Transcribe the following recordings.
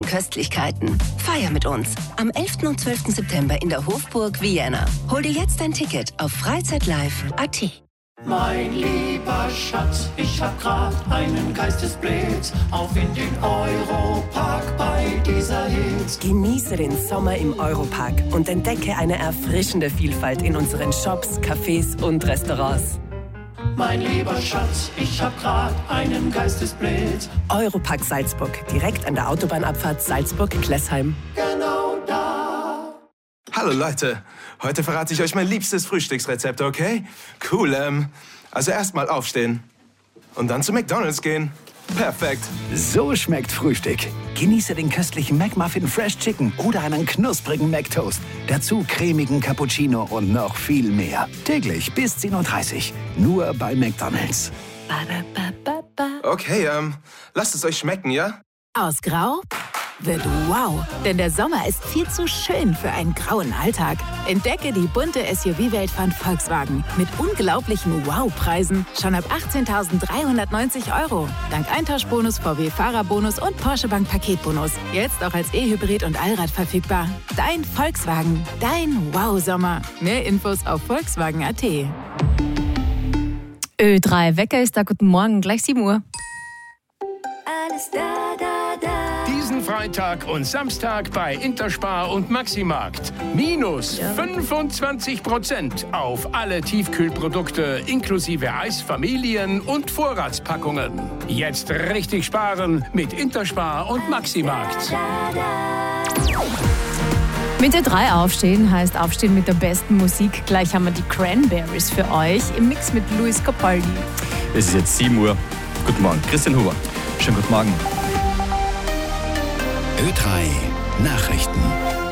Köstlichkeiten. Feier mit uns am 11. und 12. September in der Hofburg Vienna. Hol dir jetzt dein Ticket auf freizeitlive.at. Mein lieber Schatz, ich hab grad einen Geistesblitz auf in den Europark bei dieser Hitze. Genieße den Sommer im Europark und entdecke eine erfrischende Vielfalt in unseren Shops, Cafés und Restaurants. Mein lieber Schatz, ich hab grad einen Geistesblitz. Europark Salzburg, direkt an der Autobahnabfahrt Salzburg-Klessheim. Genau da. Hallo Leute, heute verrate ich euch mein liebstes Frühstücksrezept, okay? Cool, also erstmal aufstehen und dann zu McDonald's gehen. Perfekt. So schmeckt Frühstück. Genieße den köstlichen McMuffin Fresh Chicken oder einen knusprigen McToast. Dazu cremigen Cappuccino und noch viel mehr. Täglich bis 10:30 Uhr. Nur bei McDonald's. Okay, lasst es euch schmecken, ja? Aus Grau wird wow, denn der Sommer ist viel zu schön für einen grauen Alltag. Entdecke die bunte SUV-Welt von Volkswagen mit unglaublichen Wow-Preisen schon ab 18.390 €. Dank Eintauschbonus, VW-Fahrerbonus und Porsche Bank Paketbonus. Jetzt auch als E-Hybrid und Allrad verfügbar. Dein Volkswagen, dein Wow-Sommer. Mehr Infos auf Volkswagen.at. Ö3 Wecker ist da. Guten Morgen, gleich 7 Uhr. Alles da, da, da. Diesen Freitag und Samstag bei Interspar und Maximarkt. Minus 25% auf alle Tiefkühlprodukte inklusive Eis, Familien- und Vorratspackungen. Jetzt richtig sparen mit Interspar und Maximarkt. Mit der 3 aufstehen heißt aufstehen mit der besten Musik. Gleich haben wir die Cranberries für euch im Mix mit Luis Capaldi. Es ist jetzt 7 Uhr. Guten Morgen, Christian Huber. Schönen guten Morgen. Ö3 Nachrichten.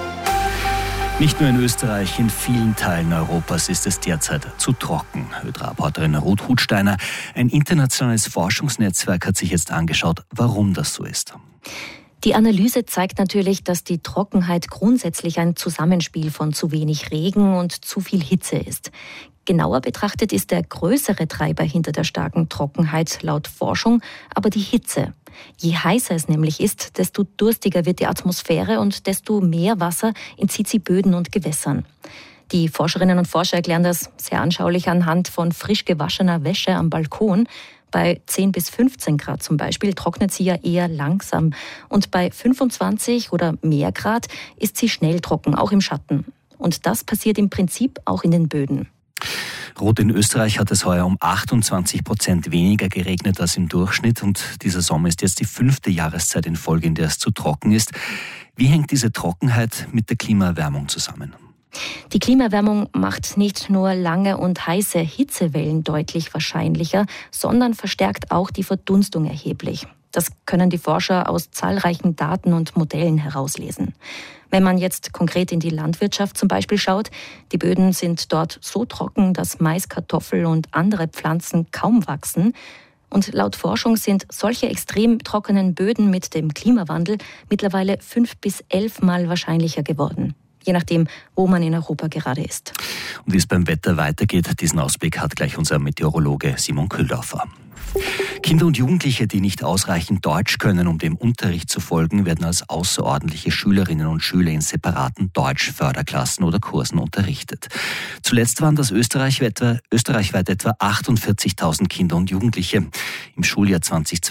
Nicht nur in Österreich, in vielen Teilen Europas ist es derzeit zu trocken. Ö3-Reporterin Ruth Hutsteiner, ein internationales Forschungsnetzwerk hat sich jetzt angeschaut, warum das so ist. Die Analyse zeigt natürlich, dass die Trockenheit grundsätzlich ein Zusammenspiel von zu wenig Regen und zu viel Hitze ist. Genauer betrachtet ist der größere Treiber hinter der starken Trockenheit laut Forschung aber die Hitze. Je heißer es nämlich ist, desto durstiger wird die Atmosphäre und desto mehr Wasser entzieht sie Böden und Gewässern. Die Forscherinnen und Forscher erklären das sehr anschaulich anhand von frisch gewaschener Wäsche am Balkon. Bei 10 bis 15 Grad zum Beispiel trocknet sie ja eher langsam. Und bei 25 oder mehr Grad ist sie schnell trocken, auch im Schatten. Und das passiert im Prinzip auch in den Böden. Rot in Österreich hat es heuer um 28% weniger geregnet als im Durchschnitt. Und dieser Sommer ist jetzt die 5. Jahreszeit in Folge, in der es zu trocken ist. Wie hängt diese Trockenheit mit der Klimaerwärmung zusammen? Die Klimaerwärmung macht nicht nur lange und heiße Hitzewellen deutlich wahrscheinlicher, sondern verstärkt auch die Verdunstung erheblich. Das können die Forscher aus zahlreichen Daten und Modellen herauslesen. Wenn man jetzt konkret in die Landwirtschaft zum Beispiel schaut, die Böden sind dort so trocken, dass Mais, Kartoffel und andere Pflanzen kaum wachsen. Und laut Forschung sind solche extrem trockenen Böden mit dem Klimawandel mittlerweile 5 bis 11 Mal wahrscheinlicher geworden. Je nachdem, wo man in Europa gerade ist. Und wie es beim Wetter weitergeht, diesen Ausblick hat gleich unser Meteorologe Simon Kühldorfer. Kinder und Jugendliche, die nicht ausreichend Deutsch können, um dem Unterricht zu folgen, werden als außerordentliche Schülerinnen und Schüler in separaten Deutschförderklassen oder Kursen unterrichtet. Zuletzt waren das österreichweit etwa 48.000 Kinder und Jugendliche. Im Schuljahr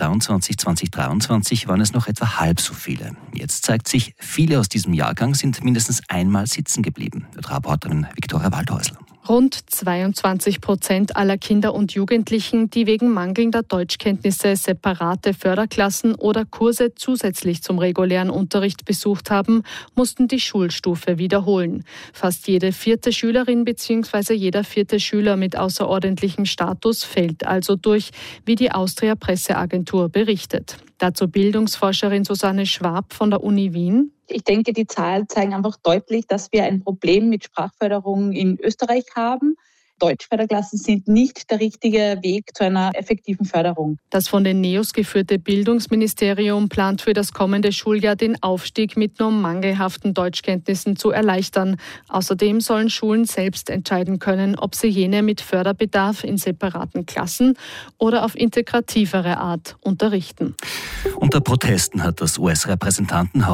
2022/2023 waren es noch etwa halb so viele. Jetzt zeigt sich, viele aus diesem Jahrgang sind mindestens einmal sitzen geblieben. Reporterin Viktoria Waldhäusl. Rund 22% aller Kinder und Jugendlichen, die wegen mangelnder Deutschkenntnisse separate Förderklassen oder Kurse zusätzlich zum regulären Unterricht besucht haben, mussten die Schulstufe wiederholen. Fast jede 4. Schülerin bzw. jeder 4. Schüler mit außerordentlichem Status fällt also durch, wie die Austria Presseagentur berichtet. Dazu Bildungsforscherin Susanne Schwab von der Uni Wien. Ich denke, die Zahlen zeigen einfach deutlich, dass wir ein Problem mit Sprachförderung in Österreich haben. Deutschförderklassen sind nicht der richtige Weg zu einer effektiven Förderung. Das von den NEOS geführte Bildungsministerium plant für das kommende Schuljahr den Aufstieg mit nur mangelhaften Deutschkenntnissen zu erleichtern. Außerdem sollen Schulen selbst entscheiden können, ob sie jene mit Förderbedarf in separaten Klassen oder auf integrativere Art unterrichten. Unter Protesten hat das US-Repräsentantenhaus